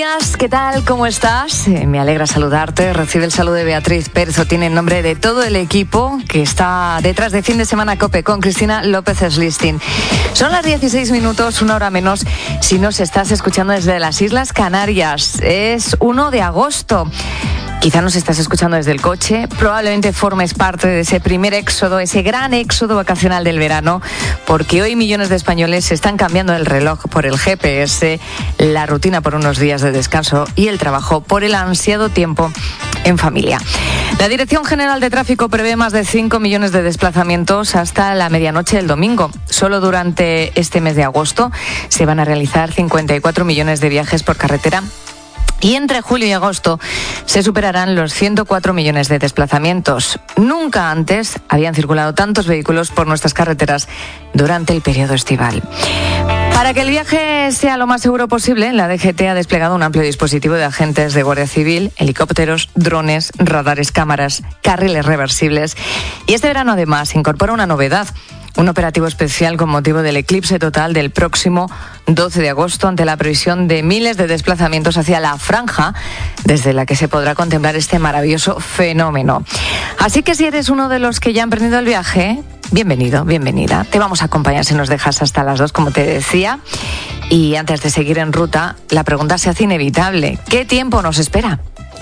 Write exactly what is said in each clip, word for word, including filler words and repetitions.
días, ¿qué tal? ¿Cómo estás? Eh, me alegra saludarte. Recibe el saludo de Beatriz Pérez Otín en nombre de todo el equipo que está detrás de Fin de Semana COPE con Cristina López Slistin. Son las dieciséis minutos, una hora menos, si nos estás escuchando desde las Islas Canarias. Es uno de agosto. Quizá nos estás escuchando desde el coche, probablemente formes parte de ese primer éxodo, ese gran éxodo vacacional del verano, porque hoy millones de españoles se están cambiando el reloj por el G P S, la rutina por unos días de descanso y el trabajo por el ansiado tiempo en familia. La Dirección General de Tráfico prevé más de cinco millones de desplazamientos hasta la medianoche del domingo. Solo durante este mes de agosto se van a realizar cincuenta y cuatro millones de viajes por carretera. Y entre julio y agosto se superarán los ciento cuatro millones de desplazamientos. Nunca antes habían circulado tantos vehículos por nuestras carreteras durante el periodo estival. Para que el viaje sea lo más seguro posible, la D G T ha desplegado un amplio dispositivo de agentes de Guardia Civil, helicópteros, drones, radares, cámaras, carriles reversibles. Y este verano además incorpora una novedad. Un operativo especial con motivo del eclipse total del próximo doce de agosto ante la previsión de miles de desplazamientos hacia la franja desde la que se podrá contemplar este maravilloso fenómeno. Así que si eres uno de los que ya han emprendido el viaje, bienvenido, bienvenida. Te vamos a acompañar si nos dejas hasta las dos, como te decía. Y antes de seguir en ruta, la pregunta se hace inevitable. ¿Qué tiempo nos espera?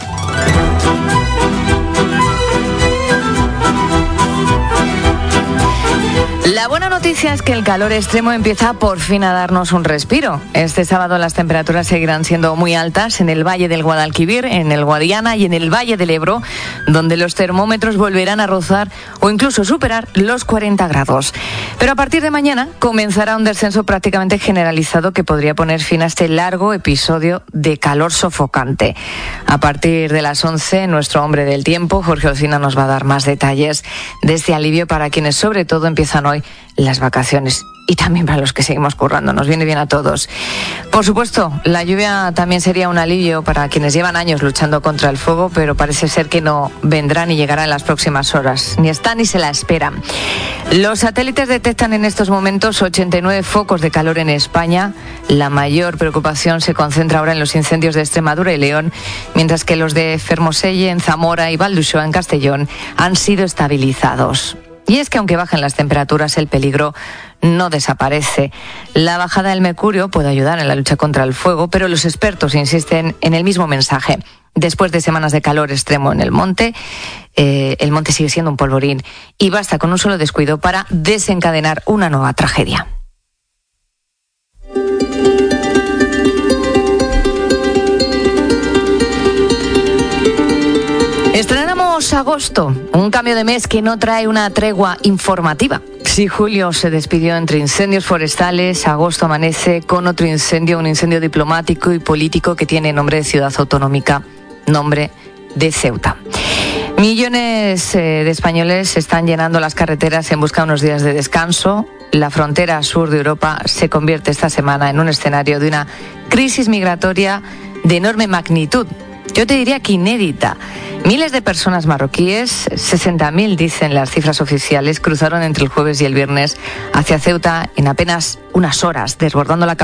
La buena noticia es que el calor extremo empieza por fin a darnos un respiro. Este sábado las temperaturas seguirán siendo muy altas en el Valle del Guadalquivir, en el Guadiana y en el Valle del Ebro, donde los termómetros volverán a rozar o incluso superar los cuarenta grados. Pero a partir de mañana comenzará un descenso prácticamente generalizado que podría poner fin a este largo episodio de calor sofocante. A partir de las once, nuestro hombre del tiempo, Jorge Ocina, nos va a dar más detalles de este alivio para quienes sobre todo empiezan hoy las vacaciones y también para los que seguimos currando. Nos viene bien a todos. Por supuesto, la lluvia también sería un alivio para quienes llevan años luchando contra el fuego, pero parece ser que no vendrá ni llegará en las próximas horas. Ni está ni se la esperan. Los satélites detectan en estos momentos ochenta y nueve focos de calor en España. La mayor preocupación se concentra ahora en los incendios de Extremadura y León, mientras que los de Fermoselle en Zamora y Valduxoa en Castellón han sido estabilizados. Y es que aunque bajen las temperaturas, el peligro no desaparece. La bajada del mercurio puede ayudar en la lucha contra el fuego, pero los expertos insisten en el mismo mensaje. Después de semanas de calor extremo en el monte, eh, el monte sigue siendo un polvorín y basta con un solo descuido para desencadenar una nueva tragedia. Estrenamos agosto, un cambio de mes que no trae una tregua informativa. Si julio se despidió entre incendios forestales, agosto amanece con otro incendio, un incendio diplomático y político que tiene nombre de ciudad autonómica, nombre de Ceuta. Millones eh, de españoles están llenando las carreteras en busca de unos días de descanso. La frontera sur de Europa se convierte esta semana en un escenario de una crisis migratoria de enorme magnitud. Yo te diría que inédita. Miles de personas marroquíes, sesenta mil dicen las cifras oficiales, cruzaron entre el jueves y el viernes hacia Ceuta en apenas unas horas, desbordando la